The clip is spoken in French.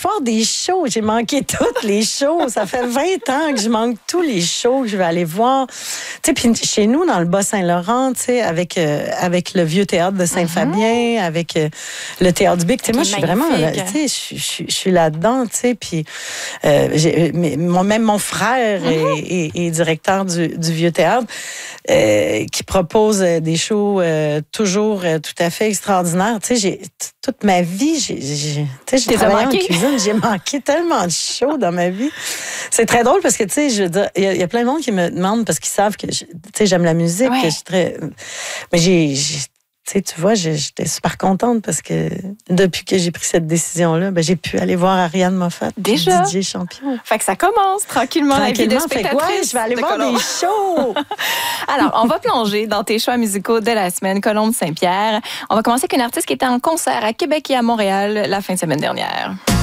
voir des shows. J'ai manqué toutes les shows. Ça fait 20 ans que je manque tous les shows que je vais aller voir. Tu sais, puis chez nous, dans le Bas-Saint-Laurent, tu sais, avec le vieux théâtre de Saint-Fabien, avec le théâtre du Bic. Tu sais, moi, je suis vraiment, tu sais, je suis là-dedans, tu sais, puis même mon frère est directeur du vieux théâtre, qui propose des shows toujours tout à fait extraordinaires. Tu sais, toute ma vie, j'ai travaillé en cuisine, j'ai manqué tellement de shows dans ma vie. C'est très drôle parce que, tu sais, je veux dire, il y a plein de monde qui me demandent parce qu'ils savent que, tu sais, j'aime la musique, que je suis très... Mais tu sais, tu vois, j'étais super contente parce que depuis que j'ai pris cette décision-là, j'ai pu aller voir Ariane Moffat. Déjà? DJ Champion. Fait que ça commence tranquillement la vie de spectatrice. Je vais aller voir des shows. Alors, on va plonger dans tes choix musicaux de la semaine, Colombe Saint-Pierre. On va commencer avec une artiste qui était en concert à Québec et à Montréal la fin de semaine dernière.